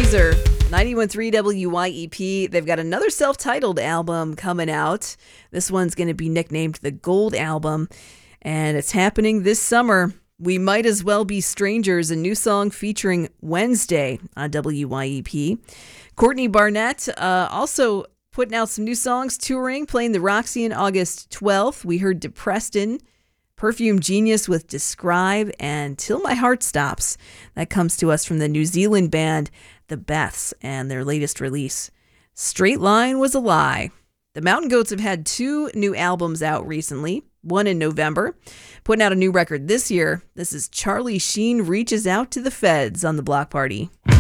Weezer, 91.3 WYEP. They've got another self-titled album coming out. This one's going to be nicknamed the Gold Album, and it's happening this summer. We Might As Well Be Strangers, a new song featuring Wednesday on WYEP. Courtney Barnett also putting out some new songs, touring, playing the Roxy on August 12th. We heard Depreston, Perfume Genius with Describe, and Till My Heart Stops. That comes to us from the New Zealand band The Beths and their latest release, Straight Line Was a Lie. The Mountain Goats have had 2 new albums out recently, one in November, putting out a new record this year. This is Charlie Sheen Reaches Out to the Feds on the Block Party.